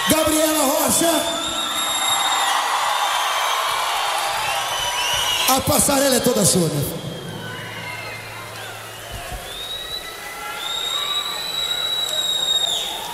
Gabriela Rocha. A passarela é toda sua, meu filho.